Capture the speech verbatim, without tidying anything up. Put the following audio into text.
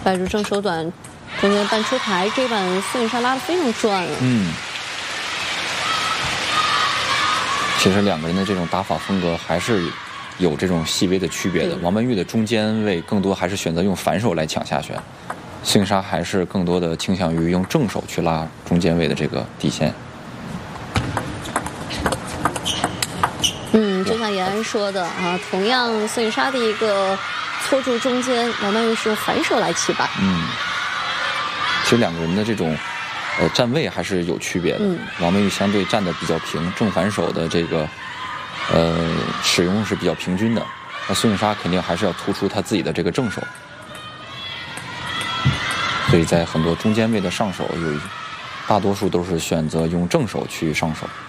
摆出正手短，中间半出台，这一板孙颖莎拉得非常转了。 嗯，其实两个人的这种打法风格还是有这种细微的区别的。王曼玉的中间位更多还是选择用反手来抢下旋，孙颖莎还是更多的倾向于用正手去拉中间位的这个底线。 嗯，就像延安说的啊，同样孙颖莎的一个搓住中间，王曼玉是用反手来起板。 嗯，其实两个人的这种呃站位还是有区别的。 嗯， 王曼玉相对站得比较平，正反手的这个呃使用是比较平均的。那孙颖莎肯定还是要突出她自己的这个正手，所以在很多中间位的上手有大多数都是选择用正手去上手。